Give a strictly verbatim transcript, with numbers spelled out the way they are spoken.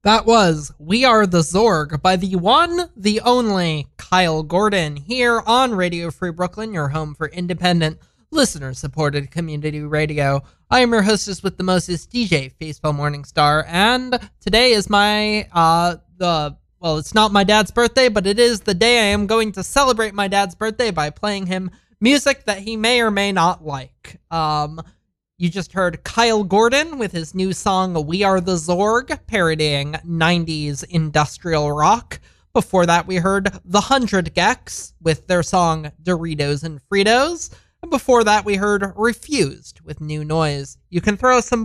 That was We Are the Zorg by the one, the only Kyle Gordon here on Radio Free Brooklyn, your home for independent, listener-supported community radio. I am your hostess with the mostest, D J Faceball Morningstar, and today is my, uh, the, well, it's not my dad's birthday, but it is the day I am going to celebrate my dad's birthday by playing him music that he may or may not like. Um... You just heard Kyle Gordon with his new song, We Are the Zorg, parodying nineties industrial rock. Before that, we heard The Hundred Gex with their song, Doritos and Fritos. And before that, we heard Refused with New Noise. You can throw some